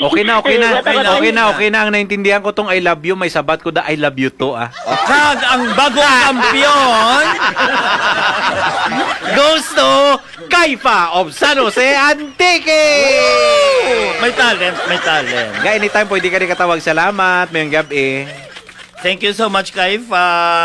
Okay na, okay na. Okay na, Okay na. Ang naintindihan ko tong I love you, may sabat ko da I love you to, ah. Kag ang bagong kampiyon. Goes to Kaifa of San Jose Antique! May talent, may talent. Ga, anytime pwede ka rin katawag. Salamat. Mayong gabi. Thank you so much, Kaifa.